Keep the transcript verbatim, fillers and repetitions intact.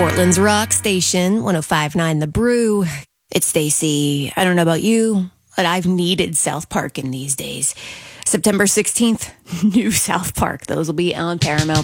Portland's rock station, one oh five point nine The Brew. It's Stacy. I don't know about you, but I've needed South Park in these days. September sixteenth, new South Park. Those will be on Paramount